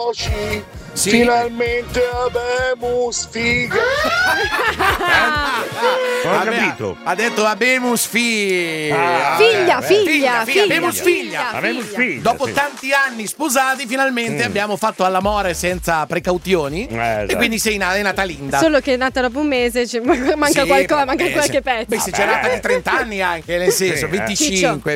soci. Sì. Finalmente abbiamo sfiga. Non ho capito. Ha detto abemus figlia. Figlia. Abemus figlia. Dopo tanti anni sposati, finalmente abbiamo fatto all'amore senza precauzioni. E quindi sei nata linda. Solo che è nata dopo un mese, manca qualcosa, manca qualche pezzo. Beh, se c'è nata di 30 anni anche, nel senso, 25,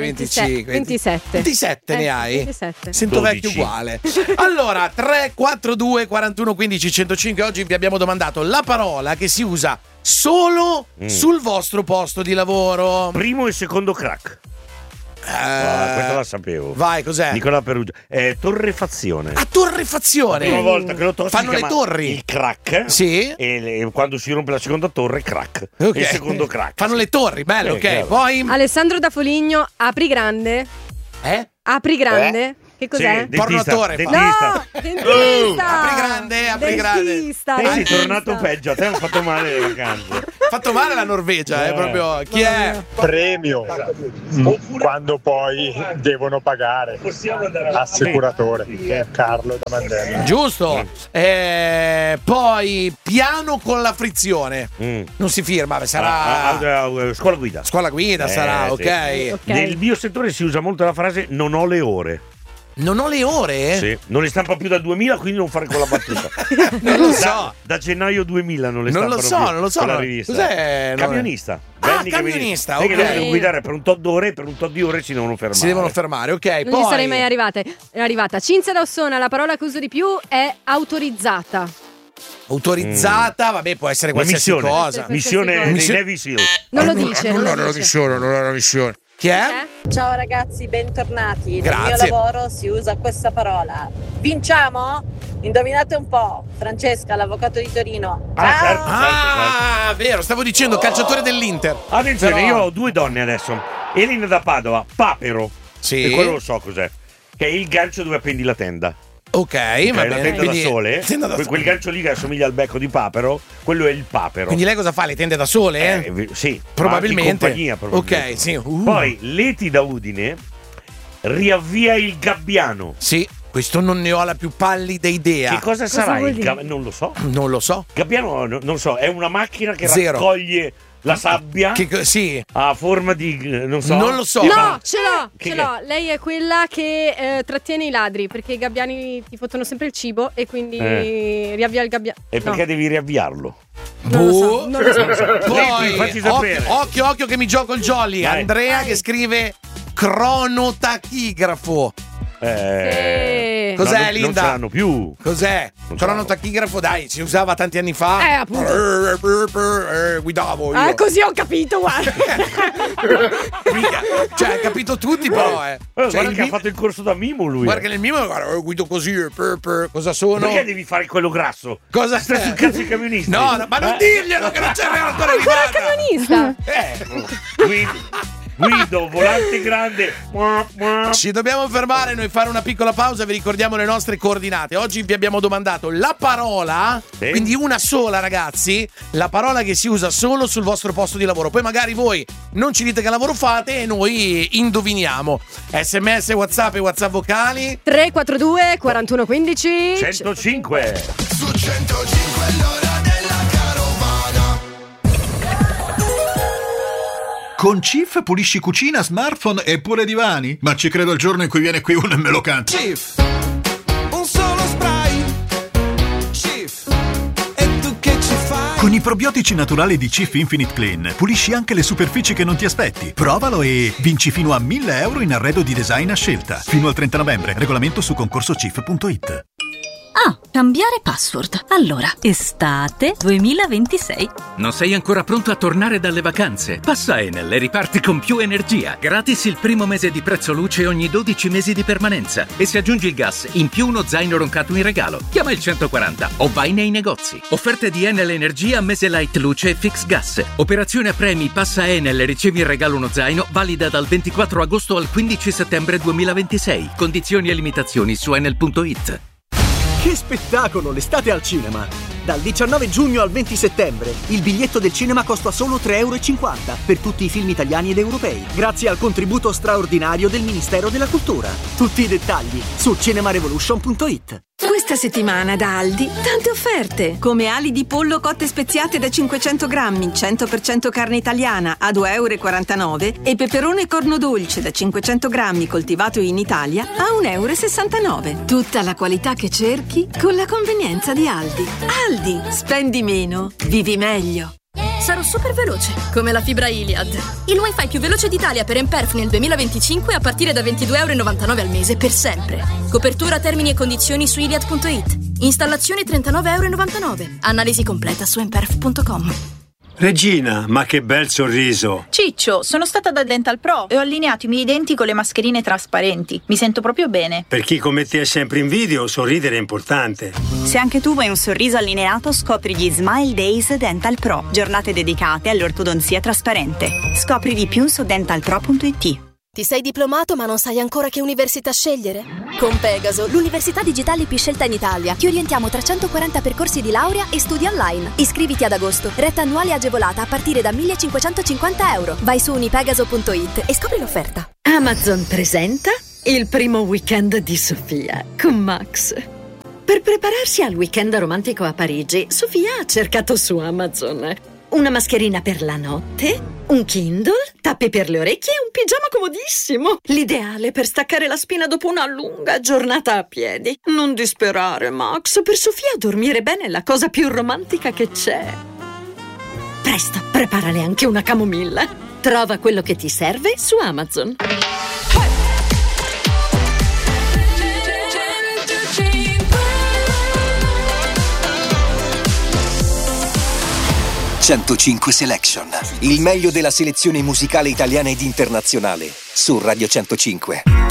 27 ne hai? 27. Sento 12. vecchio uguale. Allora, 342 41 15 105. Oggi vi abbiamo domandato la parola che si usa solo sul vostro posto di lavoro. Primo e secondo crack. Questa la sapevo. Vai, cos'è? Nicola Perugia. Torrefazione. A torrefazione. La prima volta che lo tocco fanno si le chiama torri. il crack. Sì. E quando si rompe la seconda torre, crack. Ok. Il secondo crack. Fanno le torri, bello, ok. chiaro. Poi Alessandro da Foligno, apri grande. Apri grande. Che cos'è? Sì, Pornatore. dentista. No, dentista. Apri grande. Dentista. Sei tornato peggio, a te hanno fatto male le vacanze. Fatto male la Norvegia, proprio. Chi è? Premio quando poi devono pagare. Assicuratore. Carlo da Mandela. Giusto. Poi piano con la frizione. Non si firma, sarà Scuola guida. scuola guida, sarà, sì. ok. Nel mio settore si usa molto la frase non ho le ore. Non ho le ore? Sì, non le stampa più dal 2000, quindi non fare quella battuta. Non lo so. Da gennaio 2000 non le Non stampano lo so, più non lo so. con la rivista. Cos'è? Camionista. Camionista, Sai che ok. devono guidare per un tot d'ore e per un tot di ore si devono fermare. Si devono fermare, ok. Non gli sarei mai arrivata. Cinzia da Ossona, la parola che uso di più è autorizzata. Autorizzata, vabbè, può essere Una qualsiasi cosa. Missione dei Navy SEAL. Non lo dice. Non era una missione. Chi è? Ciao ragazzi, bentornati. Grazie. Nel mio lavoro si usa questa parola. Vinciamo? Indovinate un po'. Francesca, l'avvocato di Torino. Ciao. Ah, vero, stavo dicendo calciatore dell'Inter. Attenzione, Però- io ho due donne adesso. Elena da Padova, Papero. Sì. E quello lo so cos'è. Che è il gancio dove appendi la tenda. Ok, va La bene. tenda Quindi- da sole. tenda da sole. Quel gancio lì che assomiglia al becco di Papero, quello è il Papero. Quindi lei cosa fa? Le tende da sole? Sì, Probabilmente. ma anche in compagnia, probabilmente. Ok, sì. Poi Leti da Udine riavvia il gabbiano. Sì, questo non ne ho la più pallida idea. Che cosa sarà vuol il dire? gabbiano? Non lo so. Non lo so. Gabbiano, non so, è una macchina che Zero. raccoglie la sabbia Sì. a forma di, non so. Non lo so. No, ce l'ho, Che ce è? l'ho. Lei è quella che trattiene i ladri, perché i gabbiani ti fottono sempre il cibo e quindi riavvia il gabbiano. E perché devi riavviarlo? Non lo so, non lo so. Poi, Fatti sapere. occhio che mi gioco il jolly. Vai. Andrea che scrive cronotachigrafo. Sì. Cos'è, No, Linda? Non ce l'hanno più. Cos'è? Non ce l'hanno. Cronotachigrafo, dai, si usava tanti anni fa. Appunto. Guidavo io. Ah, così ho capito, guarda. Mica. Cioè, ha capito tutti, però, Cioè, Guarda il che ha mimo- fatto il corso da mimo lui. Guarda che nel mio guido così. Cosa sono? Perché devi fare quello grasso? Cosa Stai sul cazzo i camionisti? No, ma non dirglielo che non c'è ancora Ancora arrivata. camionista. Guido, volante grande. Ci dobbiamo fermare, noi fare una piccola pausa, vi ricordiamo le nostre coordinate. Oggi vi abbiamo domandato la parola, Sì. quindi una sola, ragazzi, la parola che si usa solo sul vostro posto di lavoro. Poi magari voi non ci dite che lavoro fate e noi indoviniamo. SMS, WhatsApp e WhatsApp vocali. 342 41 15 105. Su 105 l'ora della carovana. Con Cif pulisci cucina, smartphone e pure divani? Ma ci credo il giorno in cui viene qui uno e me lo canta. Cif, un solo spray. Cif, e tu che ci fai? Con i probiotici naturali di Cif Infinite Clean pulisci anche le superfici che non ti aspetti. Provalo e vinci fino a 1.000 euro in arredo di design a scelta. Fino al 30 novembre. Regolamento su concorsocif.it. Ah, cambiare password. Allora, estate 2026. Non sei ancora pronto a tornare dalle vacanze? Passa Enel e riparti con più energia. Gratis il primo mese di prezzo luce ogni 12 mesi di permanenza. E se aggiungi il gas, in più uno zaino roncato in regalo. Chiama il 140 o vai nei negozi. Offerte di Enel Energia, mese light luce e fix gas. Operazione a premi, passa Enel e ricevi in regalo uno zaino, valida dal 24 agosto al 15 settembre 2026. Condizioni e limitazioni su enel.it. Che spettacolo, l'estate al cinema! Dal 19 giugno al 20 settembre il biglietto del cinema costa solo 3,50 € per tutti i film italiani ed europei, grazie al contributo straordinario del Ministero della Cultura. Tutti i dettagli su cinemarevolution.it. Questa settimana da Aldi, tante offerte, come ali di pollo cotte speziate da 500 grammi, 100% carne italiana a 2,49 € e peperone corno dolce da 500 grammi coltivato in Italia a 1,69 €. Tutta la qualità che cerchi con la convenienza di Aldi. Aldi, spendi meno, vivi meglio. Sarò super veloce, come la fibra Iliad. Il wifi più veloce d'Italia per Emperf nel 2025 a partire da 22,99 € al mese per sempre. Copertura, termini e condizioni su iliad.it. Installazione 39,99 €. Analisi completa su emperf.com. Regina, ma che bel sorriso! Ciccio, sono stata da Dental Pro e ho allineato i miei denti con le mascherine trasparenti. Mi sento proprio bene. Per chi come te è sempre in video, sorridere è importante. Se anche tu vuoi un sorriso allineato, scopri gli Smile Days Dental Pro, giornate dedicate all'ortodonzia trasparente. Scopri di più su dentalpro.it. Ti sei diplomato ma non sai ancora che università scegliere? Con Pegaso, l'università digitale più scelta in Italia, ti orientiamo tra 140 percorsi di laurea e studi online. Iscriviti ad agosto, retta annuale agevolata a partire da 1.550 €. Vai su unipegaso.it e scopri l'offerta. Amazon presenta il primo weekend di Sofia con Max. Per prepararsi al weekend romantico a Parigi, Sofia ha cercato su Amazon una mascherina per la notte, un Kindle, tappi per le orecchie e un pigiama comodissimo. L'ideale per staccare la spina dopo una lunga giornata a piedi. Non disperare, Max. Per Sofia dormire bene è la cosa più romantica che c'è. Presto, preparale anche una camomilla. Trova quello che ti serve su Amazon. 105 Selection, il meglio della selezione musicale italiana ed internazionale su Radio 105.